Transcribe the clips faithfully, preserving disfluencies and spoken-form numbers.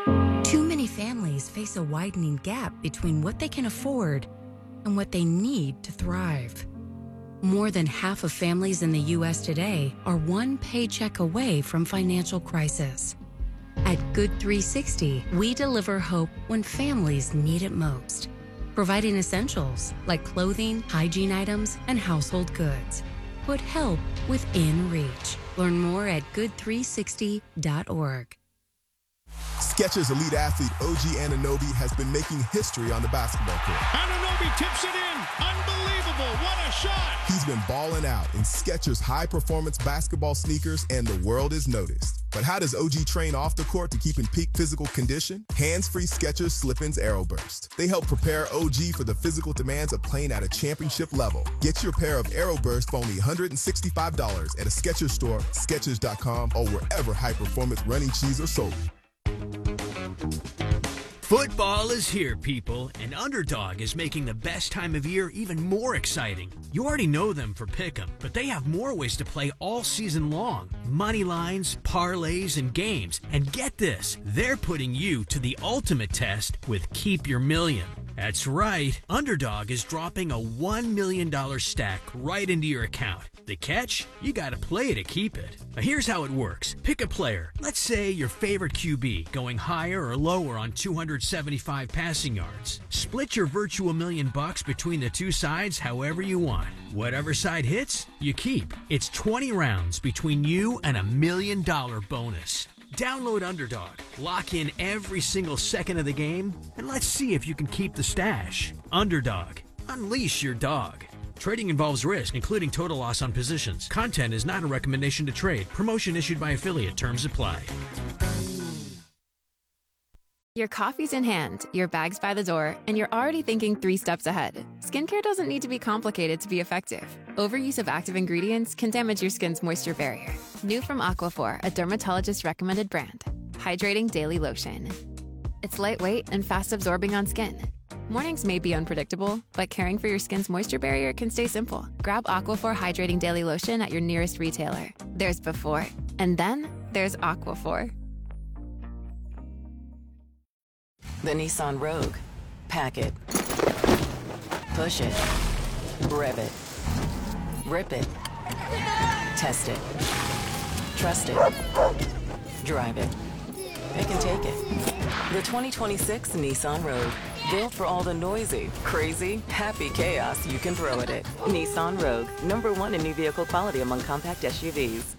Too many families face a widening gap between what they can afford and what they need to thrive. More than half of families in the U S today are one paycheck away from financial crisis. At Good three sixty, we deliver hope when families need it most, providing essentials like clothing, hygiene items, and household goods. Put help within reach. Learn more at good three sixty dot org. Skechers elite athlete O G Anunoby has been making history on the basketball court. Anunoby tips it in. Unbelievable. What a shot. He's been balling out in Skechers high-performance basketball sneakers, and the world is noticed. But how does O G train off the court to keep in peak physical condition? Hands-free Skechers Slip-ins Aeroburst. They help prepare O G for the physical demands of playing at a championship level. Get your pair of Aeroburst for only one hundred sixty-five dollars at a Skechers store, Skechers dot com, or wherever high-performance running shoes are sold. Football is here, people, and Underdog is making the best time of year even more exciting. You already know them for Pick'em, but they have more ways to play all season long. Money lines, parlays, and games. And get this, they're putting you to the ultimate test with Keep Your Million. That's right, Underdog is dropping a one million dollars stack right into your account. The catch? You gotta play to keep it. Now here's how it works. Pick a player. Let's say your favorite Q B, going higher or lower on two hundred seventy-five passing yards. Split your virtual million bucks between the two sides however you want. Whatever side hits, you keep. It's twenty rounds between you and a million dollar bonus. Download Underdog, lock in every single second of the game, and let's see if you can keep the stash. Underdog, unleash your dog. Trading involves risk, including total loss on positions. Content is not a recommendation to trade. Promotion issued by affiliate. Terms apply. Your coffee's in hand, your bag's by the door, and you're already thinking three steps ahead. Skincare doesn't need to be complicated to be effective. Overuse of active ingredients can damage your skin's moisture barrier. New from Aquaphor, a dermatologist-recommended brand. Hydrating Daily Lotion. It's lightweight and fast-absorbing on skin. Mornings may be unpredictable, but caring for your skin's moisture barrier can stay simple. Grab Aquaphor Hydrating Daily Lotion at your nearest retailer. There's before, and then there's Aquaphor. The Nissan Rogue. Pack it. Push it. Rev it. Rip it. Test it. Trust it. Drive it. Pick and take it. The twenty twenty-six Nissan Rogue. Built for all the noisy, crazy, happy chaos you can throw at it. Nissan Rogue. Number one in new vehicle quality among compact S U Vs.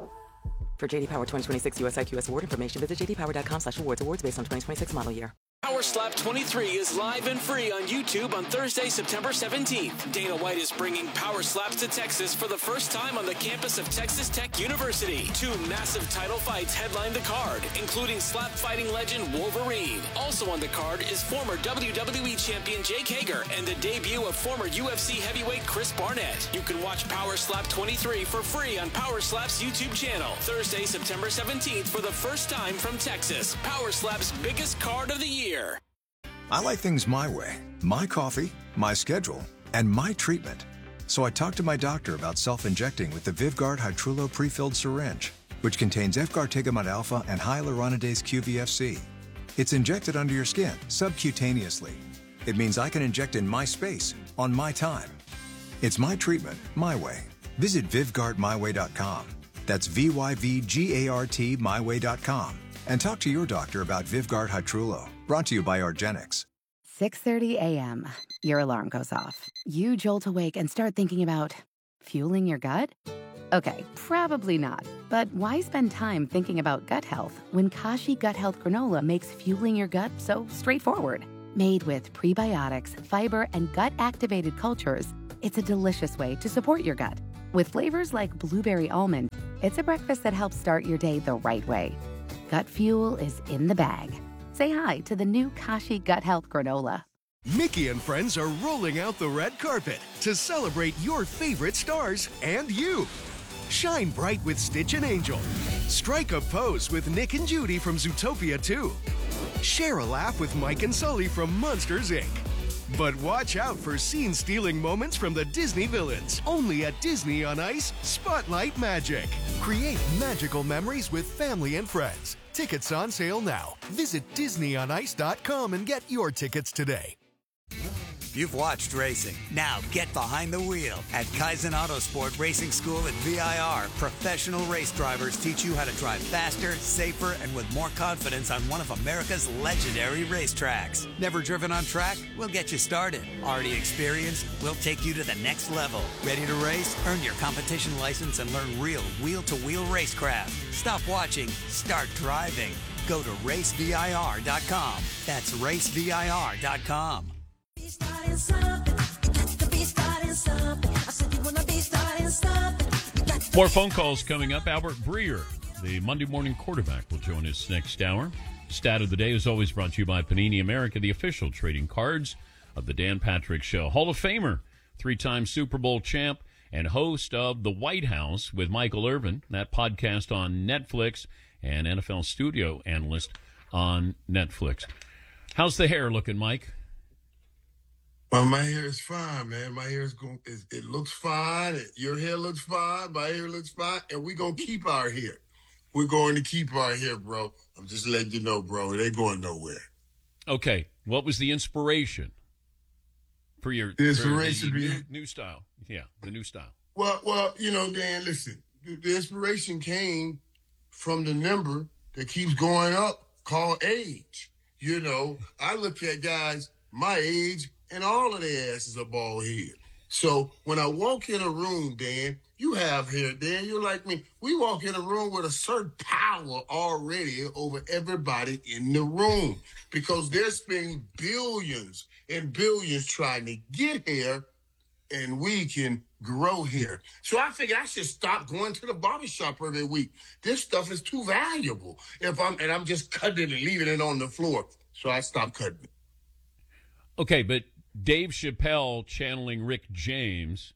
For J D Power twenty twenty-six U S I Q S award information, visit j d power dot com slash awards. Awards based on twenty twenty-six model year. Power Slap twenty-three is live and free on YouTube on Thursday, September seventeenth. Dana White is bringing Power Slaps to Texas for the first time on the campus of Texas Tech University. Two massive title fights headline the card, including slap fighting legend Wolverine. Also on the card is former W W E champion Jake Hager and the debut of former U F C heavyweight Chris Barnett. You can watch Power Slap twenty-three for free on Power Slap's YouTube channel. Thursday, September seventeenth for the first time from Texas. Power Slap's biggest card of the year. I like things my way, my coffee, my schedule, and my treatment. So I talked to my doctor about self-injecting with the Vyvgart Hytrulo pre-filled syringe, which contains efgartigimod alpha and hyaluronidase Q V F C. It's injected under your skin, subcutaneously. It means I can inject in my space, on my time. It's my treatment, my way. Visit Vyvgart my way dot com. That's V Y V G A R T my way dot com. And talk to your doctor about Vyvgart Hytrulo. Brought to you by argenx. six thirty a.m. Your alarm goes off. You jolt awake and start thinking about fueling your gut? Okay, probably not. But why spend time thinking about gut health when Kashi Gut Health Granola makes fueling your gut so straightforward? Made with prebiotics, fiber, and gut-activated cultures, it's a delicious way to support your gut. With flavors like blueberry almond, it's a breakfast that helps start your day the right way. Gut fuel is in the bag. Say hi to the new Kashi Gut Health Granola. Mickey and friends are rolling out the red carpet to celebrate your favorite stars and you. Shine bright with Stitch and Angel. Strike a pose with Nick and Judy from Zootopia two. Share a laugh with Mike and Sully from Monsters, Incorporated. But watch out for scene-stealing moments from the Disney villains. Only at Disney on Ice, Spotlight Magic. Create magical memories with family and friends. Tickets on sale now. Visit Disney On Ice dot com and get your tickets today. You've watched racing. Now get behind the wheel. At Kaizen Autosport Racing School at V I R, professional race drivers teach you how to drive faster, safer, and with more confidence on one of America's legendary racetracks. Never driven on track? We'll get you started. Already experienced? We'll take you to the next level. Ready to race? Earn your competition license and learn real wheel-to-wheel racecraft. Stop watching. Start driving. Go to race V I R dot com. That's race V I R dot com. More phone calls coming up. Albert Breer, the Monday morning quarterback, will join us next hour. Stat of the day is always brought to you by Panini America, the official trading cards of the Dan Patrick Show. Hall of Famer, three-time Super Bowl champ, and host of The White House with Michael Irvin, that podcast on Netflix, and N F L studio analyst on Netflix. How's the hair looking, Mike? Well, my hair is fine, man. My hair is going. It, it looks fine. Your hair looks fine. My hair looks fine, and we're gonna keep our hair. We're going to keep our hair, bro. I'm just letting you know, bro. It ain't going nowhere. Okay. What was the inspiration for your the inspiration for the new, new style? Yeah, the new style. Well, well, you know, Dan. Listen, the, the inspiration came from the number that keeps going up, called age. You know, I look at guys my age, and all of their asses are bald head. So when I walk in a room, Dan, you have hair, Dan, you're like me. We walk in a room with a certain power already over everybody in the room because they're spending billions and billions trying to get here, and we can grow here. So I figured I should stop going to the barbershop every week. This stuff is too valuable. If I'm and I'm just cutting it and leaving it on the floor. So I stopped cutting it. Okay, but Dave Chappelle channeling Rick James.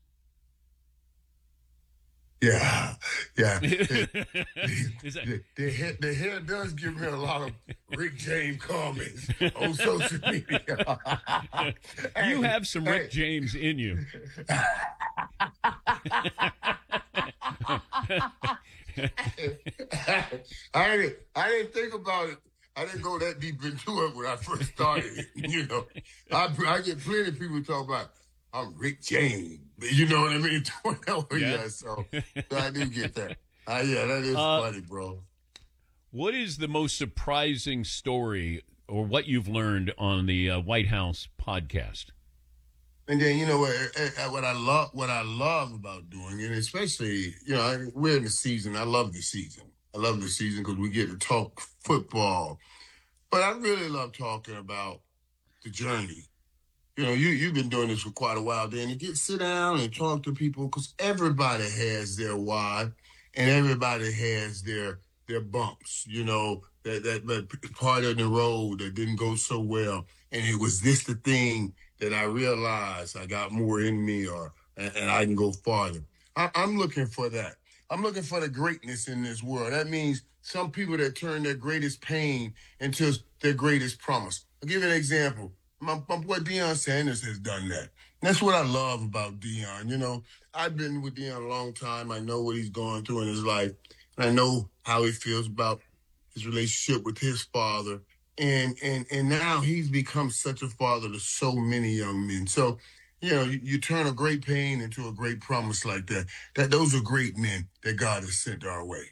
Yeah, yeah. Is that... the, the, hair, the hair does give me a lot of Rick James comments on social media. You have some Rick hey. James in you. I didn't, I didn't think about it. I didn't go that deep into it when I first started. You know, I, I get plenty of people talk about, I'm Rick James. You know what I mean? yeah. yeah so, so I do get that. Uh, yeah, that is uh, funny, bro. What is the most surprising story or what you've learned on the uh, White House podcast? And then, you know, what, what I love, what I love about doing it, especially, you know, we're in the season. I love the season. I love the season because we get to talk football. But I really love talking about the journey. You know, you, you've been doing this for quite a while, Dan. You get sit down and talk to people because everybody has their why and everybody has their their bumps, you know, that, that, that part of the road that didn't go so well. And it was this the thing that I realized I got more in me or and, and I can go farther. I, I'm looking for that. I'm looking for the greatness in this world. That means some people that turn their greatest pain into their greatest promise. I'll give you an example. My, my boy Deion Sanders has done that. That's what I love about Deion. You know, I've been with Deion a long time. I know what he's going through in his life. And I know how he feels about his relationship with his father. And and and now he's become such a father to so many young men. So, you know, you, you turn a great pain into a great promise like that. That those are great men that God has sent our way.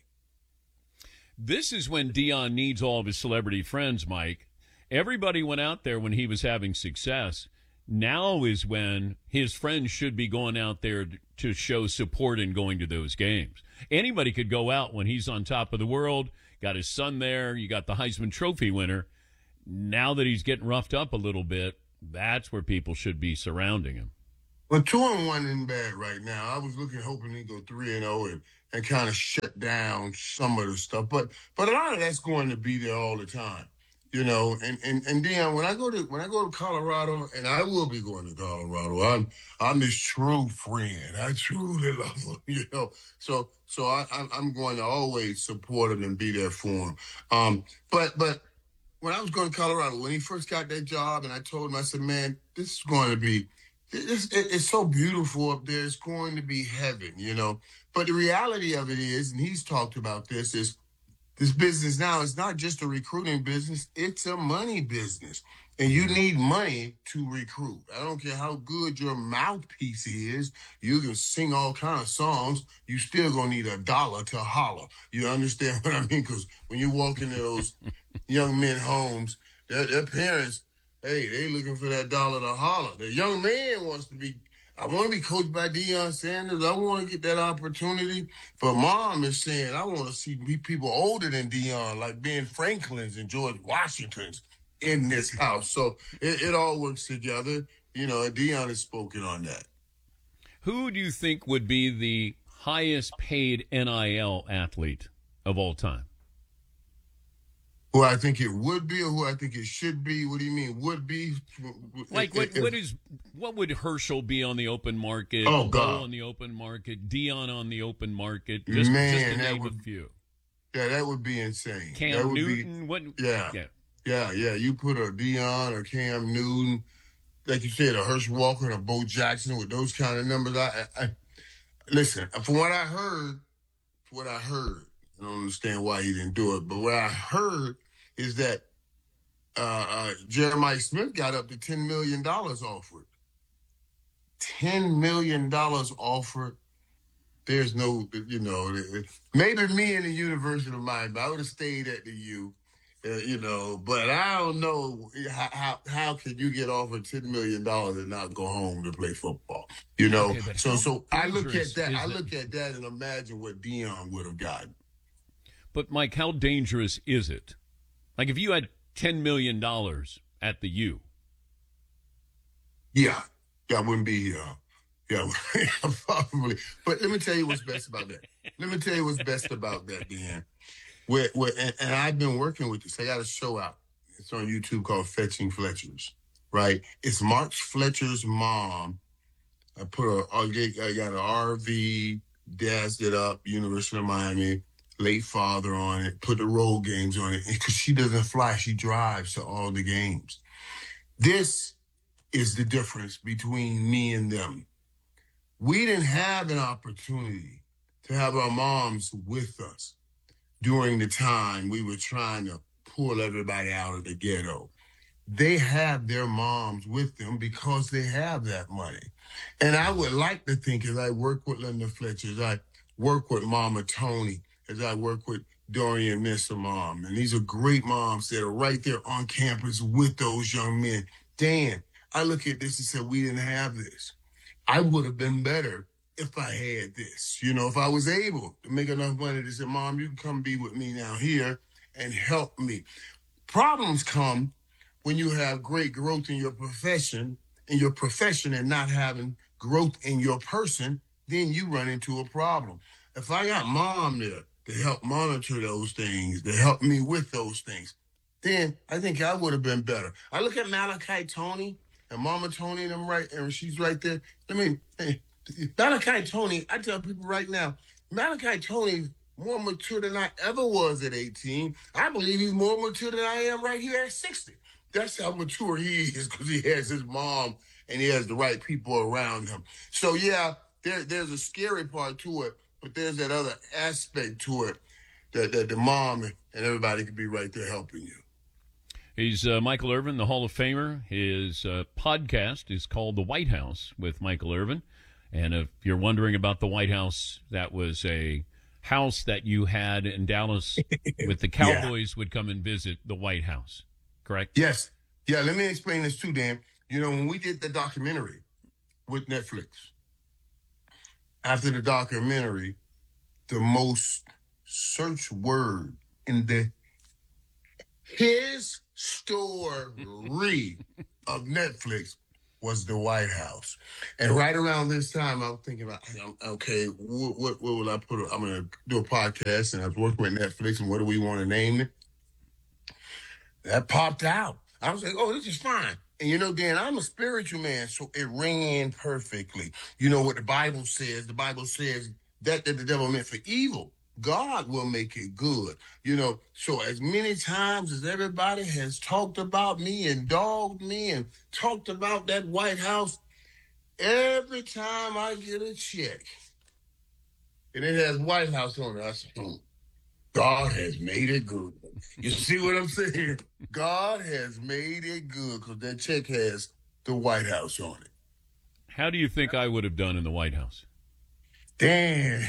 This is when Deion needs all of his celebrity friends, Mike. Everybody went out there when he was having success. Now is when his friends should be going out there to show support and going to those games. Anybody could go out when he's on top of the world, got his son there, you got the Heisman Trophy winner. Now that he's getting roughed up a little bit, that's where people should be surrounding him. Well, two and one isn't bad right now. I was looking, hoping he'd go three and zero and and kind of shut down some of the stuff. But but a lot of that's going to be there all the time, you know. And and and Deion, when I go to when I go to Colorado, and I will be going to Colorado, I'm I'm his true friend. I truly love him, you know. So so I I'm, I'm going to always support him and be there for him. Um, but but. When I was going to Colorado, when he first got that job, and I told him, I said, man, this is going to be, this, it, it's so beautiful up there. It's going to be heaven, you know. But the reality of it is, and he's talked about this, is This business now is not just a recruiting business, it's a money business. And you need money to recruit. I don't care how good your mouthpiece is. You can sing all kind of songs. You still gonna need a dollar to holler. You understand what I mean? Because when you walk into those young men homes, their, their parents, hey, they looking for that dollar to holler. The young man wants to be, I want to be coached by Deion Sanders. I want to get that opportunity. But mom is saying, I want to see people older than Deion, like Ben Franklin's and George Washington's in this house. So it, it all works together. You know, Deion has spoken on that. Who do you think would be the highest paid N I L athlete of all time? Who I think it would be, or who I think it should be? What do you mean would be? Like what? If, what is? What would Herschel be on the open market? Oh Bo God, on the open market. Deion on the open market. Just, man, just to that name would, a few. Yeah, that would be insane. Cam that would Newton. Be, what? Yeah, yeah, yeah, yeah. You put a Deion or Cam Newton, like you said, a Herschel Walker and a Bo Jackson with those kind of numbers. I, I, I listen. From what I heard, from what I heard, I don't understand why he didn't do it, but what I heard is that uh, uh, Jeremiah Smith got up to ten million dollars offered. ten million dollars offered. There's no, you know, maybe me and the University of Miami, I would have stayed at the U, uh, you know, but I don't know how, how, how can you get offered ten million dollars and not go home to play football, you know? Okay, so so I look at that, I it? look at that and imagine what Deion would have gotten. But, Mike, how dangerous is it? Like, if you had ten million dollars at the U. Yeah, yeah, I wouldn't be here. Yeah, probably. But let me tell you what's best about that. Let me tell you what's best about that, Dan. Where, where, and, and I've been working with this. I got a show out. It's on YouTube called Fetching Fletchers, right? It's Mark Fletcher's mom. I put a, I got an R V, dazzed it up, University of Miami. Late father on it, put the road games on it, because she doesn't fly, she drives to all the games. This is the difference between me and them. We didn't have an opportunity to have our moms with us during the time we were trying to pull everybody out of the ghetto. They have their moms with them because they have that money. And I would like to think, as I work with Linda Fletcher, as I work with Mama Tony, as I work with Dorian Missa Mom. And these are great moms that are right there on campus with those young men. Dan, I look at this and say, we didn't have this. I would have been better if I had this. You know, if I was able to make enough money to say, Mom, you can come be with me now here and help me. Problems come when you have great growth in your profession, in your profession and not having growth in your person, then you run into a problem. If I got Mom there to help monitor those things, to help me with those things, then I think I would have been better. I look at Malachi Tony and Mama Tony and them right, and she's right there. I mean, hey, Malachi Tony, I tell people right now, Malachi Tony more mature than I ever was at eighteen. I believe he's more mature than I am right here at sixty. That's how mature he is, because he has his mom and he has the right people around him. So yeah, there, there's a scary part to it, but there's that other aspect to it that, that the mom and everybody could be right there helping you. He's uh, Michael Irvin, the Hall of Famer. His uh, podcast is called The White House with Michael Irvin. And if you're wondering about the White House, that was a house that you had in Dallas with the Cowboys yeah. would come and visit the White House, correct? Yes. Yeah, let me explain this too, Dan. You know, when we did the documentary with Netflix, after the documentary, the most searched word in the his story of Netflix was the White House. And right around this time, I was thinking about, okay, what, what, what will I put? I'm going to do a podcast, and I was working with Netflix, and what do we want to name it? That popped out. I was like, oh, this is fine. And you know, Dan, I'm a spiritual man, so it rang in perfectly. You know what the Bible says? The Bible says that, that the devil meant for evil, God will make it good. You know, so as many times as everybody has talked about me and dogged me and talked about that White House, every time I get a check and it has White House on it, I say, hmm, God has made it good. You see what I'm saying? God has made it good because that check has the White House on it. How do you think I would have done in the White House? Damn.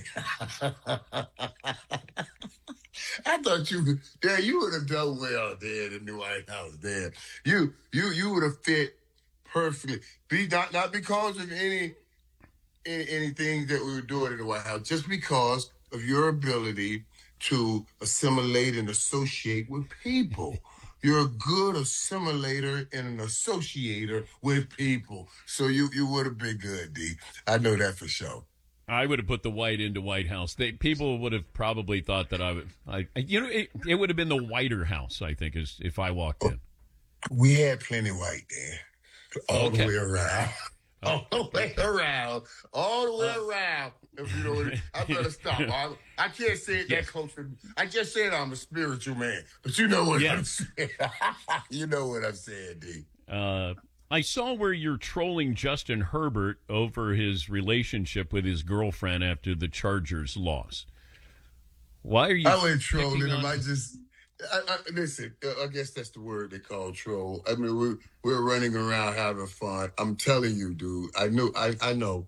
I thought you, Dan, you would have done well there in the White House, Dan. You, you, you would have fit perfectly. Be not not because of any, any anything that we were doing in the White House, just because of your ability to assimilate and associate with people. You're a good assimilator and an associator with people. So you, you would have been good, D. I know that for sure. I would have put the white into White House. They, people would have probably thought that I would, I, you know, it, it would have been the whiter house, I think, is if I walked in. We had plenty white there. All Okay. the way around. All the way around. All the way around. If you know what I better stop. I, I can't say it that close. to- I just said I'm a spiritual man. But you know what I'm Yes. saying. You know what I'm saying, D. Uh, I saw where you're trolling Justin Herbert over his relationship with his girlfriend after the Chargers loss. Why are you? I wasn't trolling picking him. on- I just, I, I, listen, uh, I guess that's the word they call troll. I mean, we're, we're running around having fun. I'm telling you, dude. I knew, I, I know.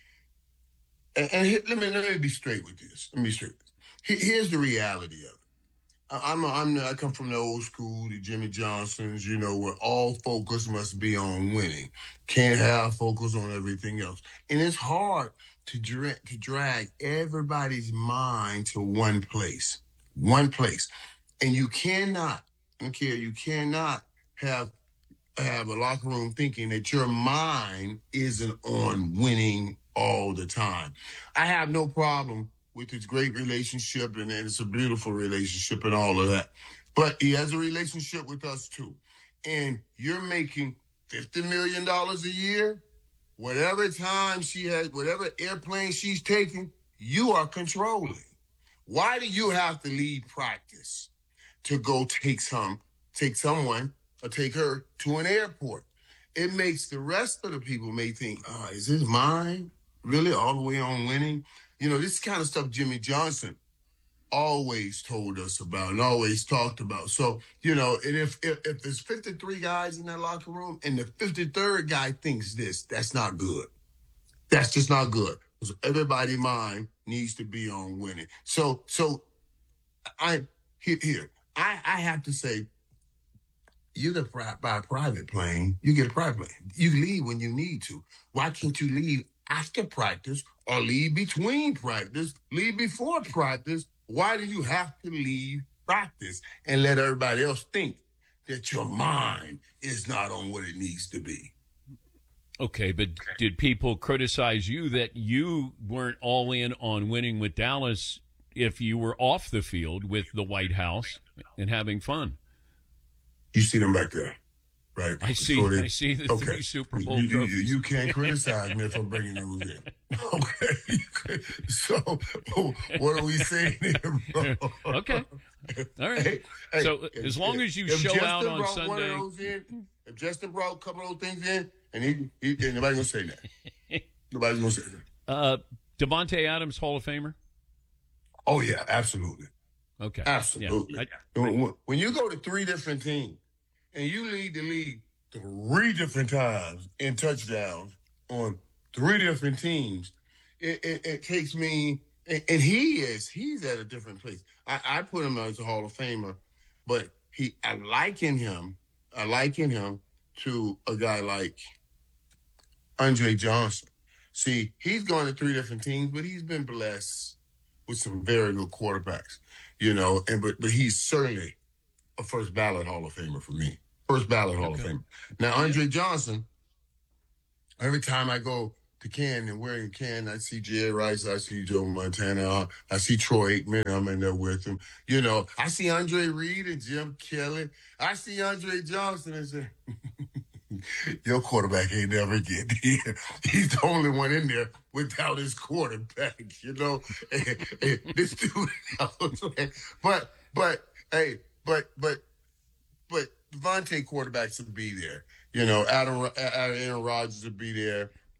And, and here- let me let me be straight with this. Let me be straight. Here- Here's the reality of it. I- I'm a, I'm I come from the old school, the Jimmy Johnsons, you know, where all focus must be on winning. Can't have focus on everything else. And it's hard to dra- to drag everybody's mind to one place, one place, and you cannot. Okay, you cannot have have a locker room thinking that your mind isn't on winning all the time. I have no problem with his great relationship, and, and it's a beautiful relationship and all of that. But he has a relationship with us too. And you're making fifty million dollars a year. Whatever time she has, whatever airplane she's taking, you are controlling. Why do you have to leave practice to go take some, take someone or take her to an airport? It makes the rest of the people may think, oh, is this mine? Really all the way on winning? You know, this kind of stuff Jimmy Johnson always told us about and always talked about. So, you know, and if, if if there's fifty-three guys in that locker room and the fifty-third guy thinks this, that's not good. That's just not good. Because everybody's mind needs to be on winning. So, so I here, here I, I have to say, you get pri- buy a private plane, you get a private plane. You leave when you need to. Why can't you leave after practice or leave between practice, leave before practice? Why do you have to leave practice and let everybody else think that your mind is not on what it needs to be? Okay, but did people criticize you that you weren't all in on winning with Dallas if you were off the field with the White House and having fun? You see them back there, right? I see. So they- I see the okay. three Super Bowl You, you, trophies. you can't criticize me if I'm bringing those in. Okay. So what are we saying here, bro? Okay. All right. Hey, hey, So if- as long if- as you if show Justin out on brought one Sunday, of those in, if Justin brought a couple of those things in, and he, he and nobody's gonna say that. Nobody's gonna say that. uh, Devontae Adams, Hall of Famer. Oh yeah, absolutely, Okay. absolutely. Yeah, I- when, when you go to three different teams and you lead the league three different times in touchdowns on three different teams, it, it, it takes me. And, and he is, he's at a different place. I, I put him as a Hall of Famer, but he, I liken him, I liken him to a guy like Andre Johnson. See, he's gone to three different teams, but he's been blessed with some very good quarterbacks, you know, and but but he's certainly a first ballot Hall of Famer for me. First ballot Hall of Famer. Now, Andre Johnson, every time I go to Canton and we're in Canton, I see Jerry Rice, I see Joe Montana, I see Troy Aikman, I'm in there with him. You know, I see Andre Reed and Jim Kelly. I see Andre Johnson and say, your quarterback ain't never get here. He's the only one in there without his quarterback, you know. And, and this dude, but, but, hey, but, but, but Devontae quarterbacks would be there. You know, Adam, Aaron Rodgers would be there.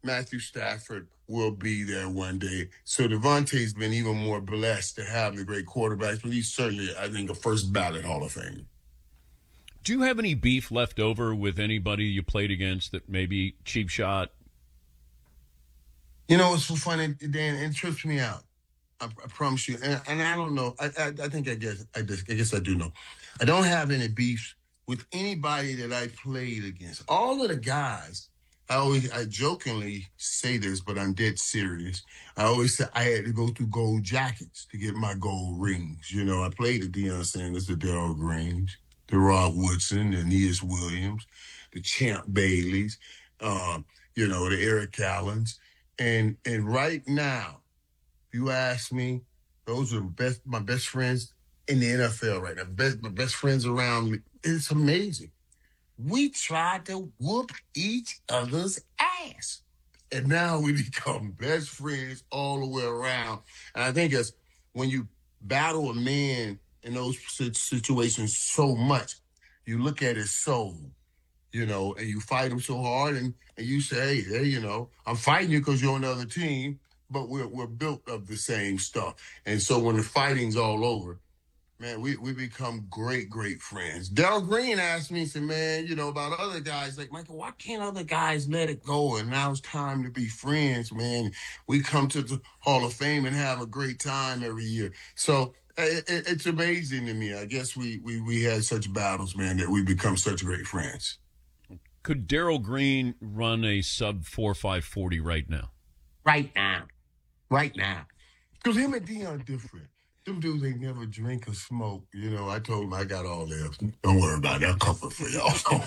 Matthew Stafford will be there one day. So Devontae's been even more blessed to have the great quarterbacks, but he's certainly, I think, a first ballot Hall of Fame. Do you have any beef left over with anybody you played against that maybe cheap shot? You know, it's so funny, Dan, it trips me out. I, I promise you. And, and I don't know. I, I I think I guess I just I guess I do know. I don't have any beefs with anybody that I played against. All of the guys, I always I jokingly say this, but I'm dead serious. I always say I had to go through gold jackets to get my gold rings. You know, I played the Deion Sanders, the Darrell Greens, the Rod Woodson, the Aeneas Williams, the Champ Baileys, um, you know, the Eric Allens. And and right now, if you ask me, those are best my best friends in the N F L right now. Best, my best friends around me. It's amazing. We tried to whoop each other's ass. And now we become best friends all the way around. And I think it's when you battle a man in those situations so much, you look at his soul, you know, and you fight him so hard and, and you say, hey, hey, you know, I'm fighting you because you're on the other team, but we're we're built of the same stuff. And so when the fighting's all over, man, we, we become great, great friends. Darrell Green asked me, said, man, you know, about other guys. Like, Michael, why can't other guys let it go? And now it's time to be friends, man. We come to the Hall of Fame and have a great time every year. So it, it, it's amazing to me. I guess we, we, we had such battles, man, that we become such great friends. Could Darrell Green run a sub four five forty right now? Right now. Right now. Because him and Deion different. Them dudes ain't never drink or smoke. You know, I told them I got all this. Don't worry about that. Comfort for y'all.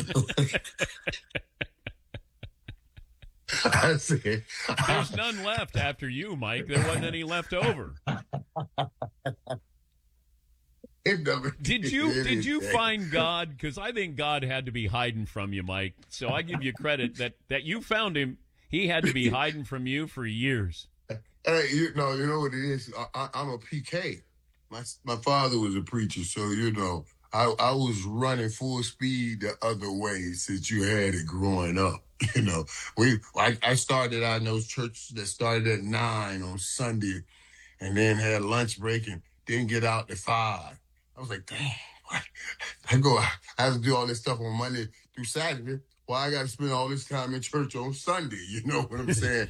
I said, there's none left after you, Mike. There wasn't any left over. Did you did you find God? Because I think God had to be hiding from you, Mike. So I give you credit that, that you found him. He had to be hiding from you for years. Hey, you know, you know what it is? I, I, I'm a P K. My my father was a preacher, so, you know, I, I was running full speed the other way since you had it growing up. You know, we I, I started out in those churches that started at nine on Sunday and then had lunch break and didn't get out to five. I was like, dang, I go, I have to do all this stuff on Monday through Saturday. Why I got to spend all this time in church on Sunday? You know what I'm saying?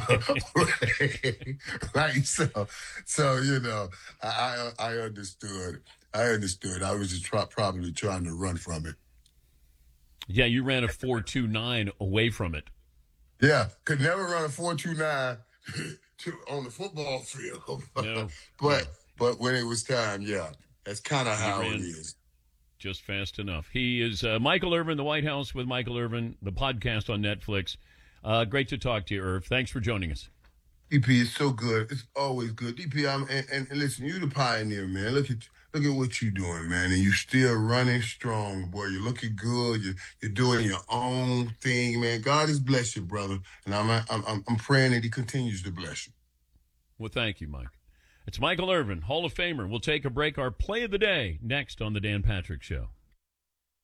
Right? So, so you know, I, I I understood. I understood. I was just try, probably trying to run from it. Yeah, you ran a four two nine away from it. Yeah, could never run a four two nine on the football field. No. but but when it was time, yeah, that's kind of how ran. it is. Just fast enough. He is uh, Michael Irvin, The White House with Michael Irvin, the podcast on Netflix. Uh, great to talk to you, Irv. Thanks for joining us. D P, it's so good. It's always good. D P, I'm, and, and, and listen, you're the pioneer, man. Look at look at what you're doing, man. And you're still running strong, boy. You're looking good. You're, you're doing your own thing, man. God has blessed you, brother. And I'm, I'm, I'm praying that he continues to bless you. Well, thank you, Mike. It's Michael Irvin, Hall of Famer. We'll take a break. Our play of the day next on The Dan Patrick Show.